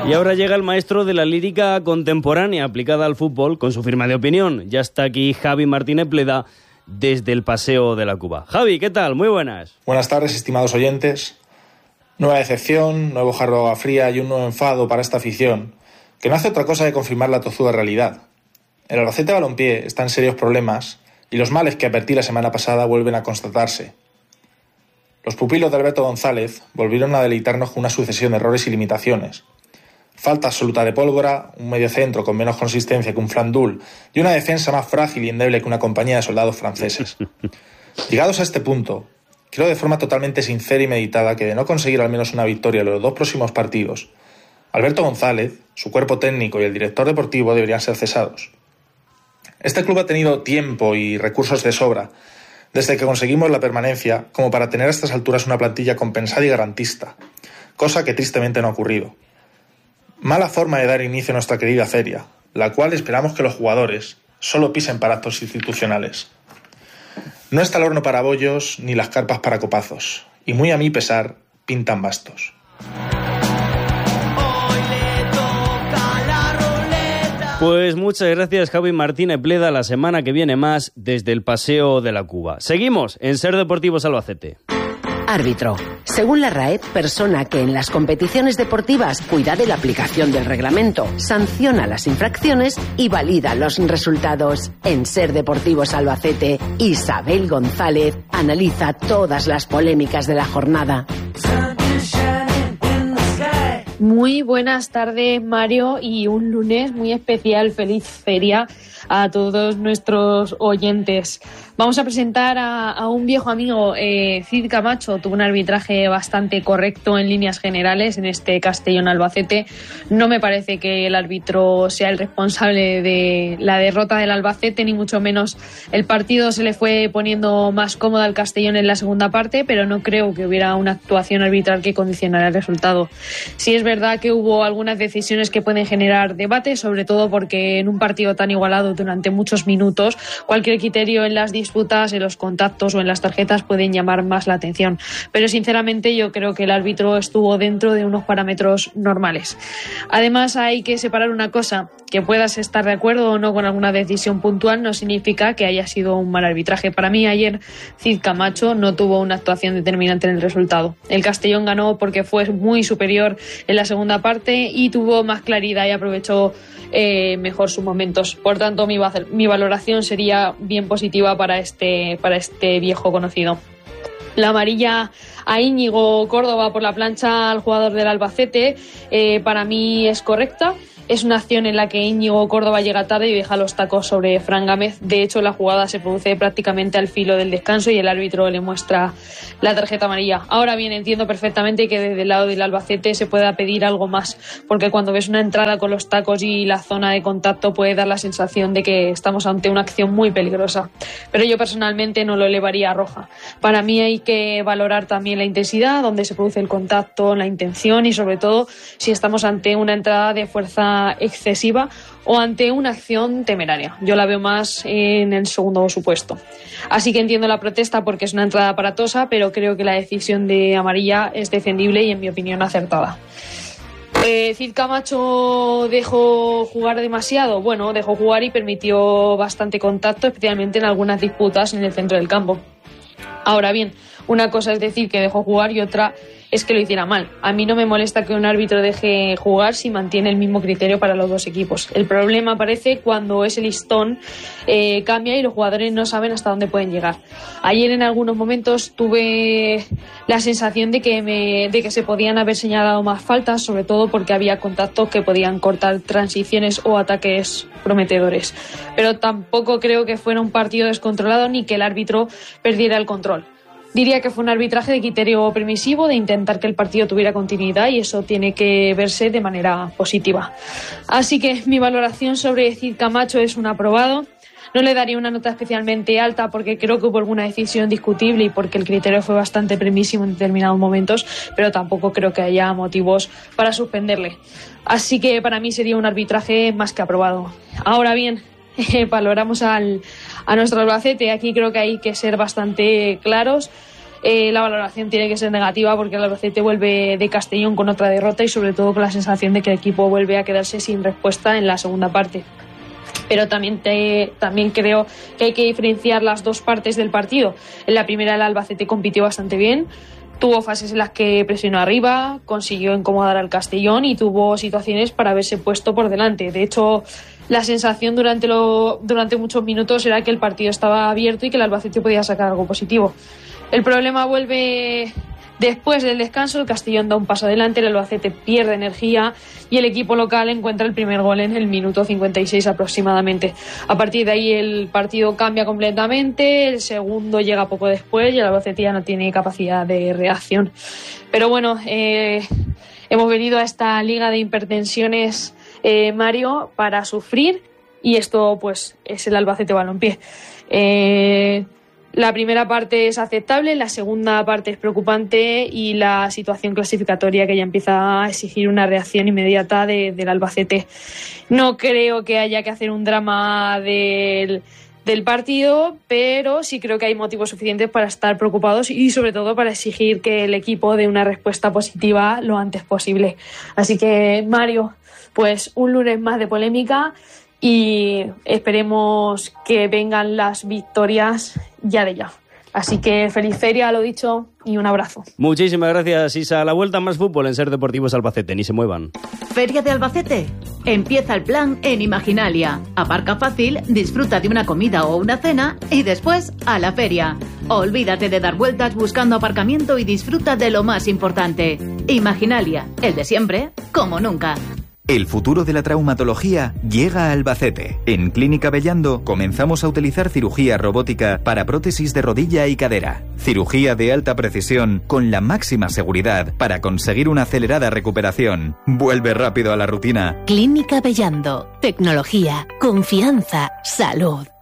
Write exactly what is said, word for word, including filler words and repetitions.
Y ahora llega el maestro de la lírica contemporánea aplicada al fútbol con su firma de opinión. Ya está aquí Javi Martínez Pleda desde el Paseo de la Cuba. Javi, ¿qué tal? Muy buenas. Buenas tardes, estimados oyentes. Nueva decepción, nuevo jarro de agua fría y un nuevo enfado para esta afición, que no hace otra cosa que confirmar la tozuda realidad. El Albacete Balompié está en serios problemas y los males que advertí la semana pasada vuelven a constatarse. Los pupilos de Alberto González volvieron a deleitarnos con una sucesión de errores y limitaciones. Falta absoluta de pólvora, un mediocentro con menos consistencia que un Flandul y una defensa más frágil y endeble que una compañía de soldados franceses. Llegados a este punto, creo de forma totalmente sincera y meditada que de no conseguir al menos una victoria en los dos próximos partidos, Alberto González, su cuerpo técnico y el director deportivo deberían ser cesados. Este club ha tenido tiempo y recursos de sobra desde que conseguimos la permanencia como para tener a estas alturas una plantilla compensada y garantista, cosa que tristemente no ha ocurrido. Mala forma de dar inicio a nuestra querida feria, la cual esperamos que los jugadores solo pisen para actos institucionales. No está el horno para bollos ni las carpas para copazos, y muy a mi pesar, pintan bastos. Pues muchas gracias, Javi Martínez Pleda. La semana que viene más desde el Paseo de la Cuba. Seguimos en Ser Deportivos Albacete. Árbitro. Según la RAE, persona que en las competiciones deportivas cuida de la aplicación del reglamento, sanciona las infracciones y valida los resultados. En Ser Deportivos Albacete, Isabel González analiza todas las polémicas de la jornada. Muy buenas tardes, Mario, y un lunes muy especial. Feliz feria a todos nuestros oyentes. Vamos a presentar a, a un viejo amigo, eh, Cid Camacho. Tuvo un arbitraje bastante correcto en líneas generales en este Castellón Albacete. No me parece que el árbitro sea el responsable de la derrota del Albacete, ni mucho menos. El partido se le fue poniendo más cómodo al Castellón en la segunda parte, pero no creo que hubiera una actuación arbitral que condicionara el resultado. Sí es verdad que hubo algunas decisiones que pueden generar debate, sobre todo porque en un partido tan igualado durante muchos minutos, cualquier criterio en las disputas, en los contactos o en las tarjetas pueden llamar más la atención. Pero sinceramente yo creo que el árbitro estuvo dentro de unos parámetros normales. Además hay que separar una cosa: que puedas estar de acuerdo o no con alguna decisión puntual no significa que haya sido un mal arbitraje. Para mí ayer Cid Camacho no tuvo una actuación determinante en el resultado. El Castellón ganó porque fue muy superior en la segunda parte y tuvo más claridad y aprovechó eh, mejor sus momentos. Por tanto, mi, mi valoración sería bien positiva para este, para este viejo conocido. La amarilla a Íñigo Córdoba por la plancha al jugador del Albacete, eh, para mí es correcta. Es una acción en la que Íñigo Córdoba llega tarde y deja los tacos sobre Fran Gámez. De hecho, la jugada se produce prácticamente al filo del descanso y el árbitro le muestra la tarjeta amarilla. Ahora bien, entiendo perfectamente que desde el lado del Albacete se pueda pedir algo más, porque cuando ves una entrada con los tacos y la zona de contacto puede dar la sensación de que estamos ante una acción muy peligrosa. Pero yo personalmente no lo elevaría a roja. Para mí hay que valorar también la intensidad, donde se produce el contacto, la intención y sobre todo si estamos ante una entrada de fuerza excesiva o ante una acción temeraria. Yo la veo más en el segundo supuesto. Así que entiendo la protesta porque es una entrada aparatosa, pero creo que la decisión de amarilla es defendible y en mi opinión acertada. Eh, Cid Camacho dejó jugar demasiado. Bueno, dejó jugar y permitió bastante contacto, especialmente en algunas disputas en el centro del campo. Ahora bien, una cosa es decir que dejó jugar y otra es que lo hiciera mal. A mí no me molesta que un árbitro deje jugar si mantiene el mismo criterio para los dos equipos. El problema aparece cuando ese listón eh, cambia y los jugadores no saben hasta dónde pueden llegar. Ayer en algunos momentos tuve la sensación de que, me, de que se podían haber señalado más faltas, sobre todo porque había contactos que podían cortar transiciones o ataques prometedores. Pero tampoco creo que fuera un partido descontrolado ni que el árbitro perdiera el control. Diría que fue un arbitraje de criterio permisivo, de intentar que el partido tuviera continuidad y eso tiene que verse de manera positiva. Así que mi valoración sobre Cid Camacho es un aprobado. No le daría una nota especialmente alta porque creo que hubo alguna decisión discutible y porque el criterio fue bastante permisivo en determinados momentos, pero tampoco creo que haya motivos para suspenderle. Así que para mí sería un arbitraje más que aprobado. Ahora bien, valoramos al, a nuestro Albacete. Aquí creo que hay que ser bastante claros. eh, la valoración tiene que ser negativa, porque el Albacete vuelve de Castellón con otra derrota y sobre todo con la sensación de que el equipo vuelve a quedarse sin respuesta en la segunda parte. Pero también, te, también creo que hay que diferenciar las dos partes del partido. En la primera el Albacete compitió bastante bien, tuvo fases en las que presionó arriba, consiguió incomodar al Castellón y tuvo situaciones para haberse puesto por delante. De hecho, la sensación durante, lo, durante muchos minutos era que el partido estaba abierto y que el Albacete podía sacar algo positivo. El problema vuelve después del descanso. El Castellón da un paso adelante, el Albacete pierde energía y el equipo local encuentra el primer gol en el minuto cincuenta y seis aproximadamente. A partir de ahí el partido cambia completamente, el segundo llega poco después y el Albacete ya no tiene capacidad de reacción. Pero bueno, eh, hemos venido a esta liga de hipertensiones, eh, Mario, para sufrir, y esto pues es el Albacete Balompié. Eh, La primera parte es aceptable, la segunda parte es preocupante y la situación clasificatoria que ya empieza a exigir una reacción inmediata de, del Albacete. No creo que haya que hacer un drama del, del partido, pero sí creo que hay motivos suficientes para estar preocupados y sobre todo para exigir que el equipo dé una respuesta positiva lo antes posible. Así que, Mario, pues un lunes más de polémica y esperemos que vengan las victorias ya de ya. Así que feliz feria, lo dicho, y un abrazo. Muchísimas gracias, Isa. A la vuelta, más fútbol en Ser Deportivos Albacete. Ni se muevan. Feria de Albacete. Empieza el plan en Imaginalia. Aparca fácil, disfruta de una comida o una cena y después a la feria. Olvídate de dar vueltas buscando aparcamiento y disfruta de lo más importante. Imaginalia, el de siempre, como nunca. El futuro de la traumatología llega a Albacete. En Clínica Bellando comenzamos a utilizar cirugía robótica para prótesis de rodilla y cadera. Cirugía de alta precisión con la máxima seguridad para conseguir una acelerada recuperación. Vuelve rápido a la rutina. Clínica Bellando. Tecnología, confianza, salud.